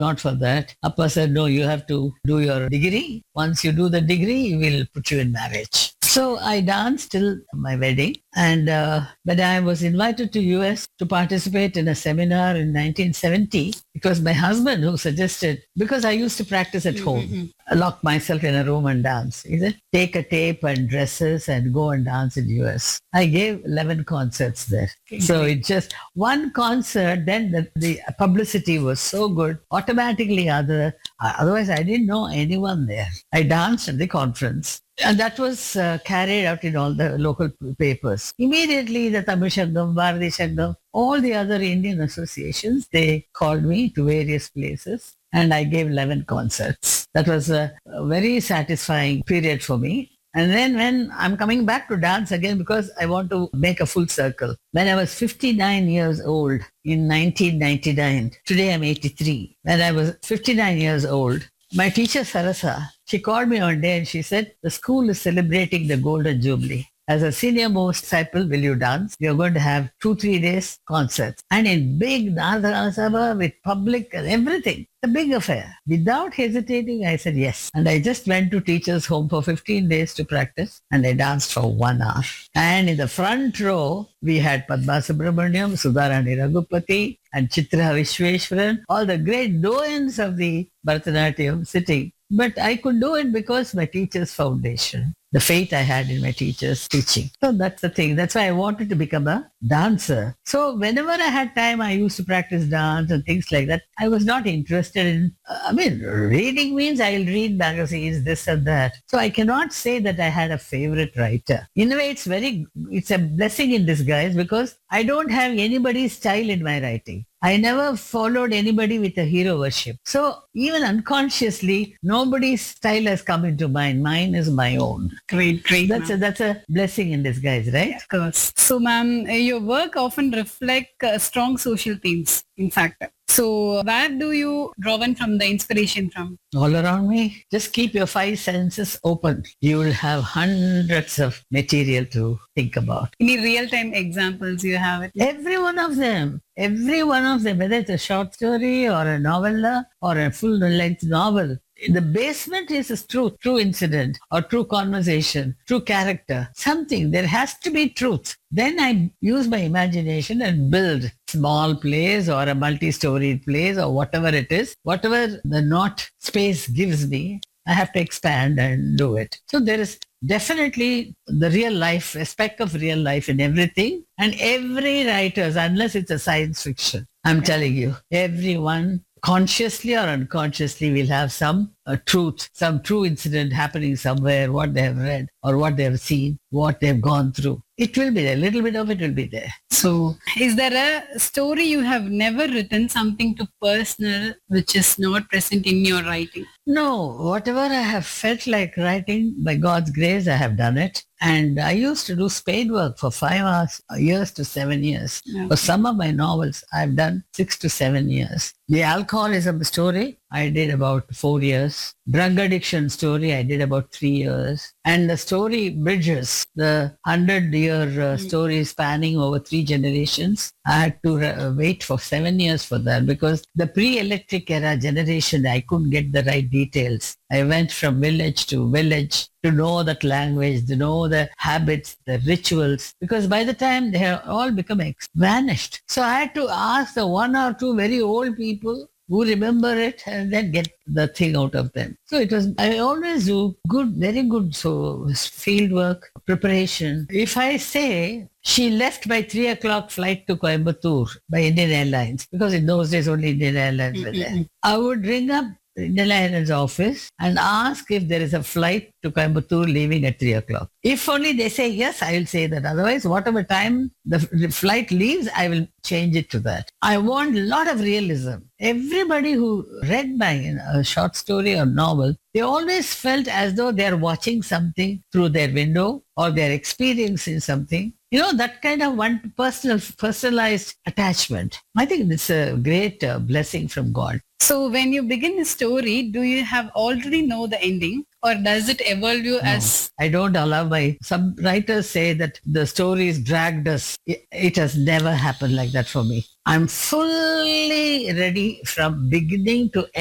not for that. Appa said, no, you have to do your degree. Once you do the degree, we will put you in marriage. So I danced till my wedding. And when I was invited to US to participate in a seminar in 1970, it was my husband who suggested, because I used to practice at home, lock myself in a room and dance. He said, take a tape and dresses and go and dance in US. I gave 11 concerts there. So it just one concert, then the publicity was so good, automatically otherwise I didn't know anyone there. I danced at the conference. And that was carried out in all the local papers. Immediately, the Tamil Shangam, Bharati Shangam, all the other Indian associations, they called me to various places and I gave 11 concerts. That was a very satisfying period for me. And then when I'm coming back to dance again, because I want to make a full circle. When I was 59 years old in 1999, today I'm 83. When I was 59 years old, my teacher Sarasa, she called me one day and she said, the school is celebrating the Golden Jubilee. As a senior most disciple, will you dance? You're going to have 2-3 days concerts. And in big Nardana Sabha with public and everything. A big affair. Without hesitating, I said yes. And I just went to teacher's home for 15 days to practice. And I danced for 1 hour. And in the front row, we had Padma Subramaniam, Sudharani Raghupati, and Chitra Vishweshwaran, all the great doyens of the Bharatanatyam sitting. But I could do it because my teacher's foundation, the faith I had in my teacher's teaching. So that's the thing. That's why I wanted to become a dancer. So whenever I had time, I used to practice dance and things like that. I was not interested in, reading means I'll read magazines, this and that. So I cannot say that I had a favorite writer. In a way, it's a blessing in disguise because I don't have anybody's style in my writing. I never followed anybody with a hero worship. So even unconsciously, nobody's style has come into mind. Mine is my own. Great. That's a blessing in disguise, right? Of course. So, ma'am, your work often reflect strong social themes, in fact. So where do you draw one from the inspiration from? All around me. Just keep your 5 senses open. You will have hundreds of material to think about. Any real-time examples you have? Every one of them, whether it's a short story or a novella or a full-length novel. The basement is a true incident or true conversation, true character, something. There has to be truth. Then I use my imagination and build small plays or a multi-storied plays or whatever it is. Whatever the not space gives me, I have to expand and do it. So there is definitely the real life, aspect of real life in everything. And every writer, unless it's a science fiction, I'm telling you, everyone consciously or unconsciously will have some truth, some true incident happening somewhere, what they have read or what they have seen, what they've gone through. It will be there. A little bit of it will be there. So is there a story you have never written, something too personal, which is not present in your writing? No, whatever I have felt like writing, by God's grace, I have done it. And I used to do spade work for 5 years to 7 years. Okay. For some of my novels, I've done 6 to 7 years. The alcoholism story, I did about 4 years. Drug addiction story, I did about 3 years. And the story Bridges, the 100-year story spanning over 3 generations, I had to wait for 7 years for that because the pre-electric era generation, I couldn't get the right details. I went from village to village to know that language, to know the habits, the rituals, because by the time they have all become vanished. So I had to ask the 1 or 2 very old people who remember it and then get the thing out of them. So I always do very good field work, preparation. If I say she left by 3 o'clock flight to Coimbatore by Indian Airlines, because in those days only Indian Airlines were there, I would ring up the Indian Airlines office and ask if there is a flight to Coimbatore leaving at 3 o'clock. If only they say yes, I will say that. Otherwise, whatever time the flight leaves, I will change it to that. I want a lot of realism. Everybody who read my short story or novel, they always felt as though they are watching something through their window or they're experiencing something. That kind of one personalized attachment. I think it's a great blessing from God. So when you begin a story, do you have already know the ending or does it evolve you No, as? I don't allow some writers say that the stories dragged us. It has never happened like that for me. I'm fully ready from beginning to